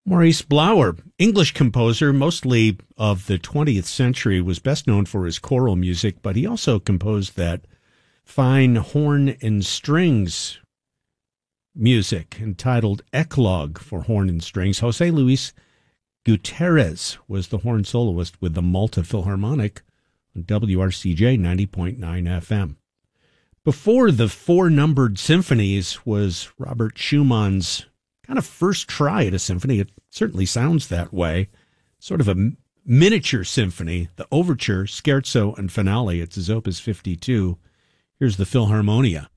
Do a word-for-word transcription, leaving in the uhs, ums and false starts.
Maurice Blauer, English composer, mostly of the twentieth century, was best known for his choral music, but he also composed that fine horn and strings music entitled Eclogue for horn and strings. Jose Luis Gutierrez was the horn soloist with the Malta Philharmonic on W R C J ninety point nine F M. Before the Four-Numbered Symphonies was Robert Schumann's kind of first try at a symphony. It certainly sounds that way. Sort of a miniature symphony, the overture, scherzo, and finale. It's his opus fifty-two. Here's the Philharmonia.